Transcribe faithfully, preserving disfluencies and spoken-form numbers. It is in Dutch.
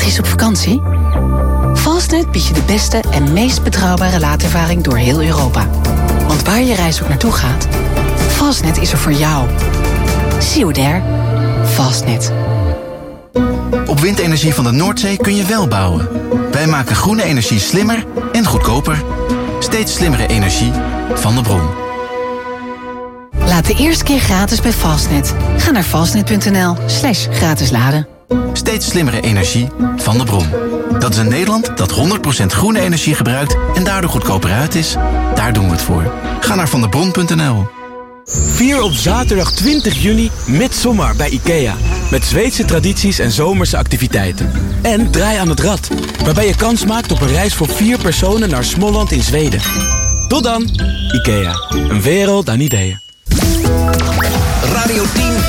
is op vakantie? Fastnet biedt je de beste en meest betrouwbare laadervaring door heel Europa. Want waar je reis ook naartoe gaat, Fastnet is er voor jou. See you there. Fastnet. Op windenergie van de Noordzee kun je wel bouwen. Wij maken groene energie slimmer en goedkoper. Steeds slimmere energie van de bron. Laat de eerste keer gratis bij Fastnet. Ga naar fastnet.nl slash gratis laden. Steeds slimmere energie van de bron. Dat is een Nederland dat honderd procent groene energie gebruikt en daardoor goedkoper uit is. Daar doen we het voor. Ga naar vandebron punt n l. Vier op zaterdag twintig juni Midsommar bij IKEA. Met Zweedse tradities en zomerse activiteiten. En Draai aan het Rad, waarbij je kans maakt op een reis voor vier personen naar Småland in Zweden. Tot dan, IKEA. Een wereld aan ideeën. Radio tien